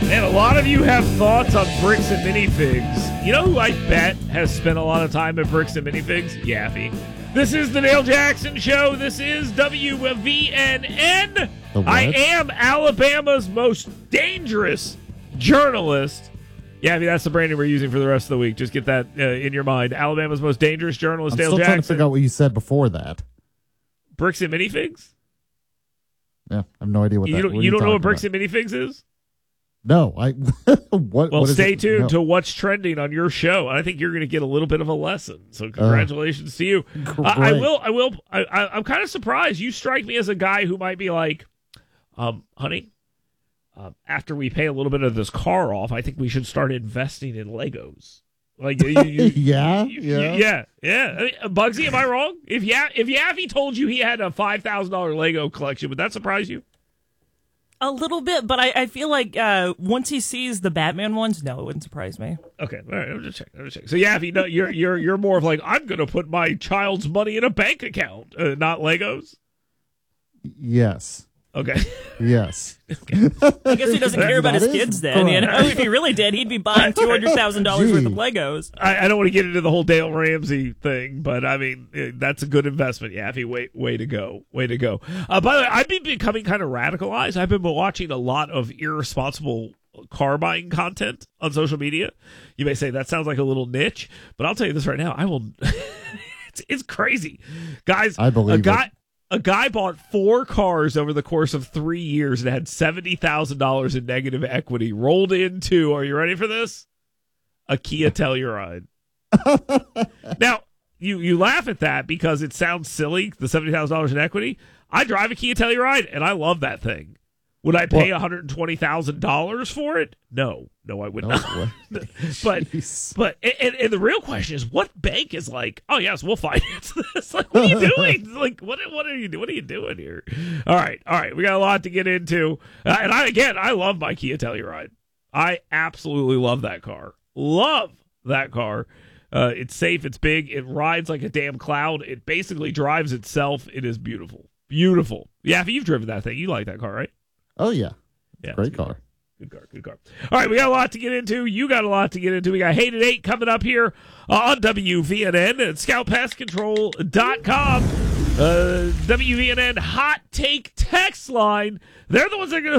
And a lot of you have thoughts on bricks and minifigs. You know who I bet has spent a lot of time at bricks and minifigs? Yaffee. This is the Dale Jackson Show. This is WVNN. I am Alabama's most dangerous journalist. Yaffee, that's the branding we're using for the rest of the week. Just get that in your mind. Alabama's most dangerous journalist, Dale Jackson. I'm still trying to figure out what you said before that. Bricks and minifigs? Yeah, I have no idea what that is. You don't know what bricks and minifigs is? No, Well, stay tuned to what's trending on your show. I think you're going to get a little bit of a lesson. So congratulations to you. I'm kind of surprised. You strike me as a guy who might be like, honey, after we pay a little bit of this car off, I think we should start investing in Legos. Like, yeah. I mean, Bugsy, am I wrong? If Yaffee told you he had a $5,000 Lego collection, would that surprise you? A little bit, but I feel like once he sees the Batman ones, no, it wouldn't surprise me. Okay, all right, I'm just checking. So Yaffee, no, you're more of like, I'm going to put my child's money in a bank account, not Legos. Yes. Okay. Yes. I guess he doesn't care about his kids then. You know, if he really did, he'd be buying $200,000 worth of Legos. I don't want to get into the whole Dale Ramsey thing, but I mean, that's a good investment, Yaffee. Way to go. Way to go. By the way, I've been becoming kind of radicalized. I've been watching a lot of irresponsible car buying content on social media. You may say that sounds like a little niche, but I'll tell you this right now. I will. It's crazy. Guys, I believe it. A guy bought 4 cars over the course of 3 years and had $70,000 in negative equity rolled into, are you ready for this? A Kia Telluride. Now, you laugh at that because it sounds silly, the $70,000 in equity. I drive a Kia Telluride, and I love that thing. Would I pay $120,000 for it? No, I would not. but the real question is, what bank is like, oh yes, we'll finance this? Like, what are you doing? Like, what are you doing? What are you doing here? All right. We got a lot to get into, and I love my Kia Telluride. I absolutely love that car. It's safe. It's big. It rides like a damn cloud. It basically drives itself. It is beautiful. Yeah, if you've driven that thing, you like that car, right? Oh, yeah. Great car. Good car. All right, we got a lot to get into. You got a lot to get into. We got Hate at 8 coming up here on WVNN at scoutpestcontrol.com. WVNN Hot Take text line. They're the ones that are going to